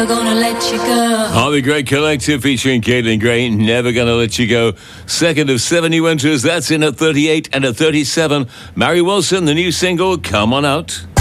never gonna let you go. Harvey Gray Collective featuring Caitlin Gray, Never Gonna Let You Go. Second of 7 new enters, that's in at 38 and at 37. Mary Wilson, the new single, Come On Out.